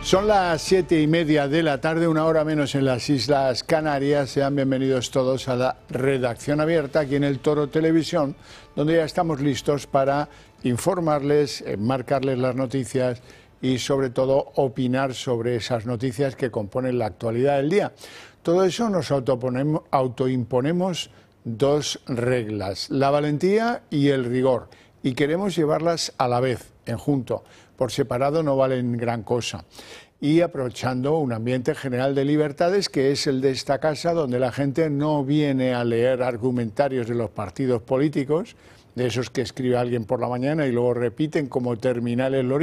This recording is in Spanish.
Son las 7:30 de la tarde, una hora menos en las Islas Canarias. Sean bienvenidos todos a la redacción abierta aquí en El Toro Televisión, donde ya estamos listos para informarles, marcarles las noticias y sobre todo opinar sobre esas noticias que componen la actualidad del día. Todo eso nos autoimponemos dos reglas, la valentía y el rigor, y queremos llevarlas a la vez, en junto. Por separado no valen gran cosa. Y aprovechando un ambiente general de libertades, que es el de esta casa, donde la gente no viene a leer argumentarios de los partidos políticos, de esos que escribe alguien por la mañana y luego repiten como terminales